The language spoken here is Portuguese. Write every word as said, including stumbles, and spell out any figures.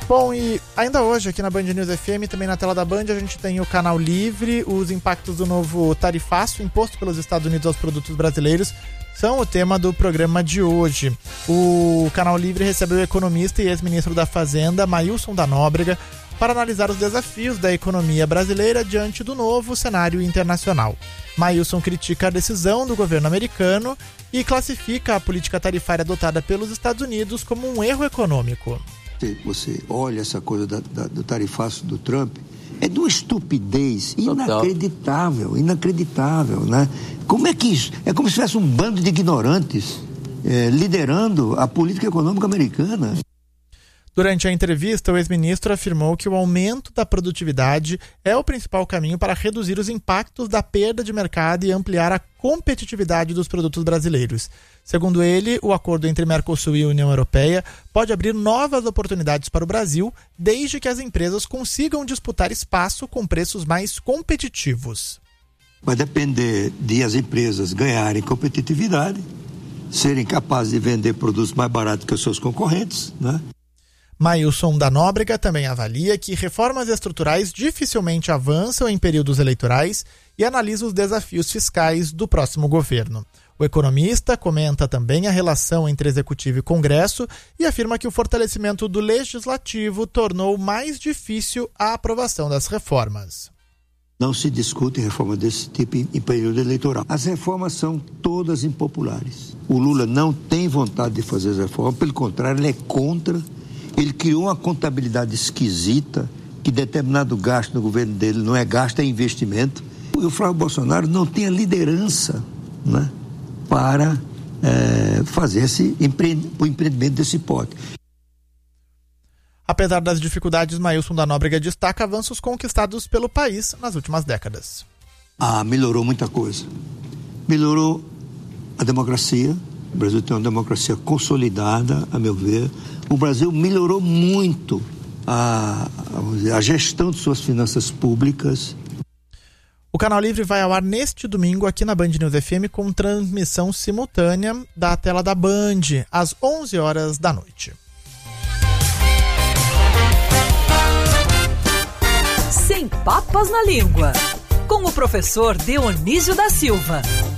Bom, e ainda hoje aqui na Band News F M, também na tela da Band, a gente tem o Canal Livre. Os impactos do novo tarifaço imposto pelos Estados Unidos aos produtos brasileiros são o tema do programa de hoje. O Canal Livre recebeu o economista e ex-ministro da Fazenda, Maílson da Nóbrega, para analisar os desafios da economia brasileira diante do novo cenário internacional. Maílson critica a decisão do governo americano e classifica a política tarifária adotada pelos Estados Unidos como um erro econômico. Você olha essa coisa da, da, do tarifaço do Trump, é de uma estupidez inacreditável, inacreditável, né? Como é que isso? É como se tivesse um bando de ignorantes é, liderando a política econômica americana. Durante a entrevista, o ex-ministro afirmou que o aumento da produtividade é o principal caminho para reduzir os impactos da perda de mercado e ampliar a competitividade dos produtos brasileiros. Segundo ele, o acordo entre Mercosul e União Europeia pode abrir novas oportunidades para o Brasil, desde que as empresas consigam disputar espaço com preços mais competitivos. Vai depender de as empresas ganharem competitividade, serem capazes de vender produtos mais baratos que os seus concorrentes, né? Maílson da Nóbrega também avalia que reformas estruturais dificilmente avançam em períodos eleitorais e analisa os desafios fiscais do próximo governo. O economista comenta também a relação entre Executivo e Congresso e afirma que o fortalecimento do Legislativo tornou mais difícil a aprovação das reformas. Não se discute reforma desse tipo em período eleitoral. As reformas são todas impopulares. O Lula não tem vontade de fazer as reformas, pelo contrário, ele é contra. Ele criou uma contabilidade esquisita, que determinado gasto no governo dele não é gasto, é investimento. E o Flávio Bolsonaro não tem a liderança, né, para é, fazer esse empre... o empreendimento desse pote. Apesar das dificuldades, Maílson da Nóbrega destaca avanços conquistados pelo país nas últimas décadas. Ah, melhorou muita coisa. Melhorou a democracia. O Brasil tem uma democracia consolidada, a meu ver. O Brasil melhorou muito a, a gestão de suas finanças públicas. O Canal Livre vai ao ar neste domingo aqui na Band News F M com transmissão simultânea da tela da Band, às onze horas da noite. Sem papas na língua, com o professor Dionísio da Silva.